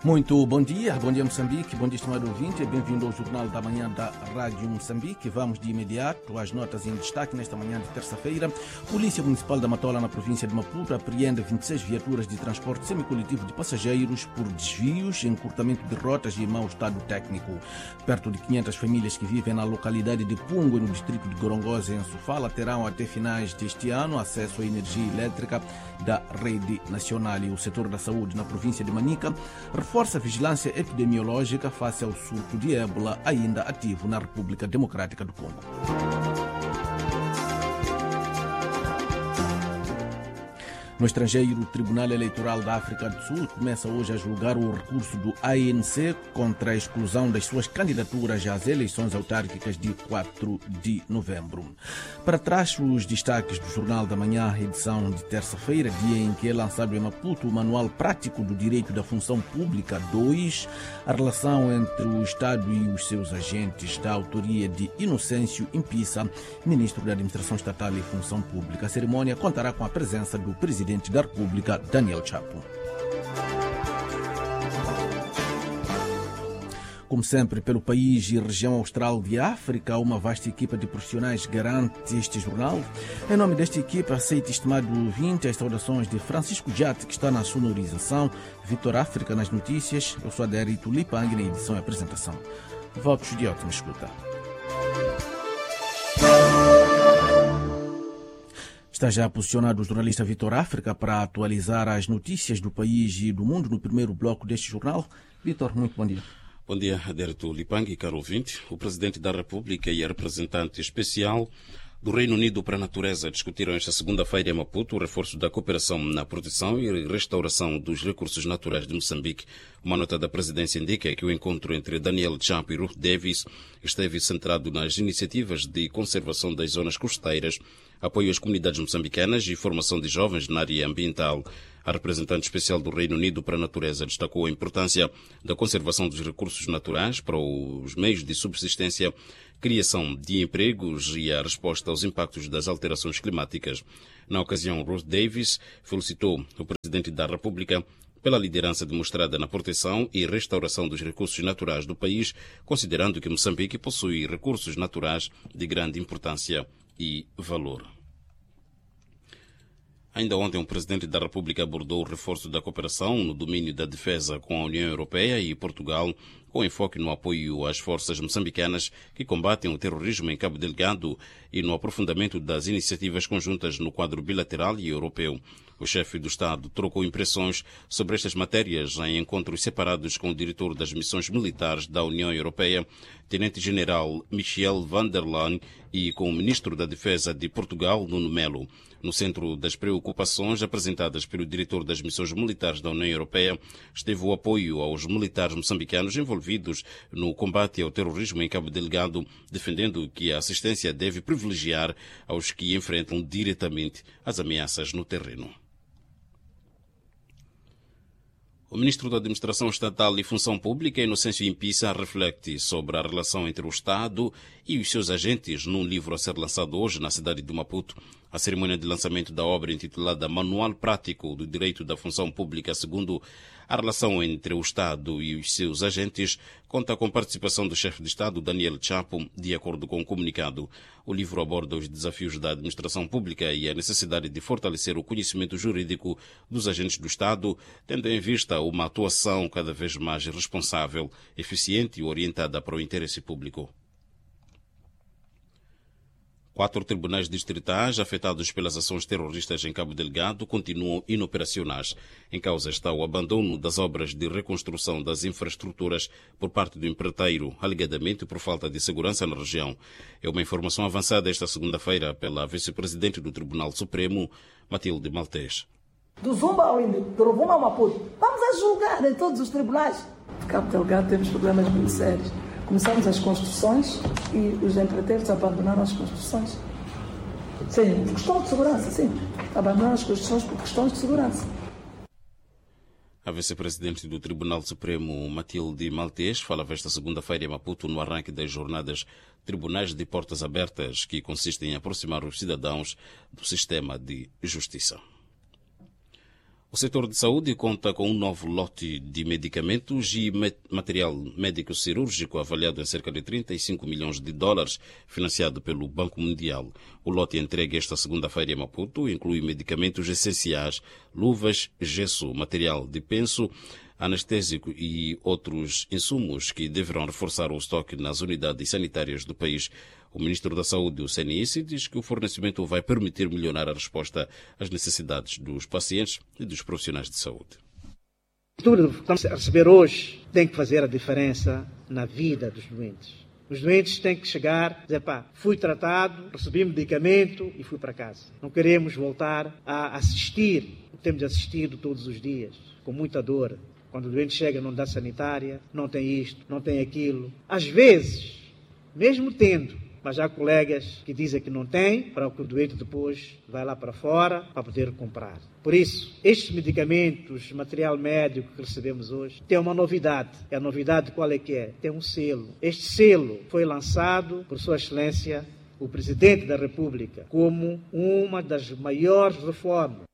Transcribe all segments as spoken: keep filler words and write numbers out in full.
Muito bom dia, bom dia Moçambique, bom dia estimado ouvinte, bem-vindo ao Jornal da Manhã da Rádio Moçambique. Vamos de imediato às notas em destaque nesta manhã de terça-feira. Polícia Municipal da Matola, na província de Maputo, apreende vinte e seis viaturas de transporte semicoletivo de passageiros por desvios, encurtamento de rotas e mau estado técnico. Perto de quinhentas famílias que vivem na localidade de Pungo, no distrito de Gorongosa, em Sofala, terão até finais deste ano acesso à energia elétrica da rede nacional. E o setor da saúde na província de Manica reforça a vigilância epidemiológica face ao surto de ébola ainda ativo na República Democrática do Congo. No estrangeiro, o Tribunal Eleitoral da África do Sul começa hoje a julgar o recurso do A N C contra a exclusão das suas candidaturas às eleições autárquicas de quatro de novembro. Para trás, os destaques do Jornal da Manhã, edição de terça-feira, dia em que é lançado em Maputo o Manual Prático do Direito da Função Pública dois, a relação entre o Estado e os seus agentes, da autoria de Inocêncio Impissa, Ministro da Administração Estatal e Função Pública. A cerimônia contará com a presença do Presidente da República, Daniel Chapo. Como sempre, pelo país e região austral de África, uma vasta equipa de profissionais garante este jornal. Em nome desta equipa, aceite, estimado ouvinte, as saudações de Francisco Jate, que está na sonorização, Vitor África nas notícias. Eu sou Adérito Lipang, na edição e apresentação. Votos de ótima escuta. Está já posicionado o jornalista Vitor África para atualizar as notícias do país e do mundo no primeiro bloco deste jornal. Vitor, muito bom dia. Bom dia, Adérito Lipang e caro ouvinte. O Presidente da República e a representante especial do Reino Unido para a Natureza discutiram esta segunda-feira em Maputo o reforço da cooperação na proteção e restauração dos recursos naturais de Moçambique. Uma nota da presidência indica que o encontro entre Daniel Chapo e Ruth Davis esteve centrado nas iniciativas de conservação das zonas costeiras, apoio às comunidades moçambicanas e formação de jovens na área ambiental. A representante especial do Reino Unido para a Natureza destacou a importância da conservação dos recursos naturais para os meios de subsistência, criação de empregos e a resposta aos impactos das alterações climáticas. Na ocasião, Ruth Davis felicitou o Presidente da República pela liderança demonstrada na proteção e restauração dos recursos naturais do país, considerando que Moçambique possui recursos naturais de grande importância e valor. Ainda ontem, o Presidente da República abordou o reforço da cooperação no domínio da defesa com a União Europeia e Portugal, com enfoque no apoio às forças moçambicanas que combatem o terrorismo em Cabo Delgado e no aprofundamento das iniciativas conjuntas no quadro bilateral e europeu. O chefe do Estado trocou impressões sobre estas matérias em encontros separados com o diretor das missões militares da União Europeia, Tenente-General Michel van der Laan, e com o Ministro da Defesa de Portugal, Nuno Melo. No centro das preocupações apresentadas pelo diretor das missões militares da União Europeia esteve o apoio aos militares moçambicanos envolvidos no combate ao terrorismo em Cabo Delgado, defendendo que a assistência deve privilegiar aos que enfrentam diretamente as ameaças no terreno. O Ministro da Administração Estatal e Função Pública, Inocêncio Impissa, reflete sobre a relação entre o Estado e os seus agentes num livro a ser lançado hoje na cidade de Maputo. A cerimônia de lançamento da obra intitulada Manual Prático do Direito da Função Pública, segundo a relação entre o Estado e os seus agentes, conta com a participação do chefe de Estado, Daniel Chapo, de acordo com o comunicado. O livro aborda os desafios da administração pública e a necessidade de fortalecer o conhecimento jurídico dos agentes do Estado, tendo em vista uma atuação cada vez mais responsável, eficiente e orientada para o interesse público. Quatro tribunais distritais afetados pelas ações terroristas em Cabo Delgado continuam inoperacionais. Em causa está o abandono das obras de reconstrução das infraestruturas por parte do empreiteiro, alegadamente por falta de segurança na região. É uma informação avançada esta segunda-feira pela vice-presidente do Tribunal Supremo, Matilde Maltês. Do Zumba ao Índio, do Rovuma ao Maputo, vamos a julgar em todos os tribunais. Em Cabo Delgado temos problemas muito sérios. Começamos as construções e os empreiteiros abandonaram as construções. Sim, por questões de segurança, sim. Abandonaram as construções por questões de segurança. A vice-presidente do Tribunal Supremo, Matilde Maltês, falava esta segunda-feira em Maputo no arranque das jornadas Tribunais de Portas Abertas, que consistem em aproximar os cidadãos do sistema de justiça. O setor de saúde conta com um novo lote de medicamentos e material médico-cirúrgico avaliado em cerca de trinta e cinco milhões de dólares, financiado pelo Banco Mundial. O lote entregue esta segunda-feira em Maputo inclui medicamentos essenciais, luvas, gesso, material de penso, anestésico e outros insumos que deverão reforçar o estoque nas unidades sanitárias do país. O ministro da Saúde, o C N I S, diz que o fornecimento vai permitir melhorar a resposta às necessidades dos pacientes e dos profissionais de saúde. Tudo que estamos a receber hoje tem que fazer a diferença na vida dos doentes. Os doentes têm que chegar e dizer, pá, fui tratado, recebi medicamento e fui para casa. Não queremos voltar a assistir, temos assistido todos os dias, com muita dor. Quando o doente chega numa unidade sanitária, não tem isto, não tem aquilo. Às vezes, mesmo tendo, mas há colegas que dizem que não tem, para que o doente depois vai lá para fora para poder comprar. Por isso, estes medicamentos, material médico que recebemos hoje, tem uma novidade. E a novidade qual é que é? Tem um selo. Este selo foi lançado por Sua Excelência, o Presidente da República, como uma das maiores reformas.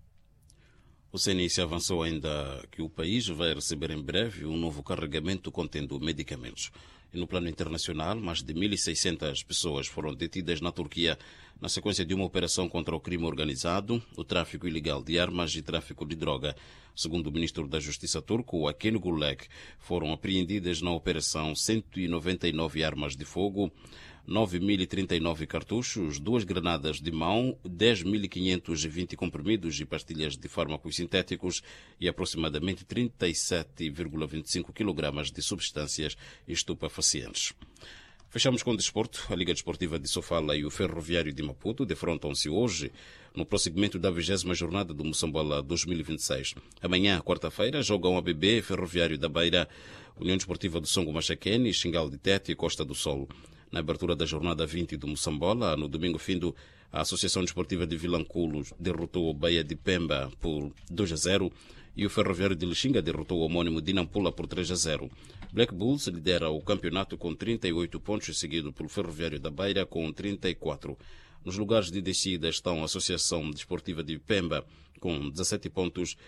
O C N I S avançou ainda que o país vai receber em breve um novo carregamento contendo medicamentos. E no plano internacional, mais de mil e seiscentas pessoas foram detidas na Turquia na sequência de uma operação contra o crime organizado, o tráfico ilegal de armas e tráfico de droga. Segundo o ministro da Justiça turco, Akin Gulek, foram apreendidas na operação cento e noventa e nove armas de fogo, nove mil e trinta e nove cartuchos, duas granadas de mão, dez mil quinhentos e vinte comprimidos e pastilhas de fármacos sintéticos e aproximadamente trinta e sete vírgula vinte e cinco quilogramas de substâncias estupefacientes. Fechamos com o desporto. A Liga Desportiva de Sofala e o Ferroviário de Maputo defrontam-se hoje no prosseguimento da vigésima jornada do Moçambola dois mil e vinte e seis. Amanhã, quarta-feira, jogam a B B, Ferroviário da Beira, União Desportiva do Songo Machaquene, Xingal de Tete e Costa do Sol. Na abertura da jornada vinte do Moçambola, no domingo findo, a Associação Desportiva de Vilanculo derrotou o Baía de Pemba por dois a zero e o Ferroviário de Lixinga derrotou o homônimo de Nampula por três a zero. Black Bulls lidera o campeonato com trinta e oito pontos, seguido pelo Ferroviário da Beira com trinta e quatro. Nos lugares de descida estão a Associação Desportiva de Pemba com dezassete pontos,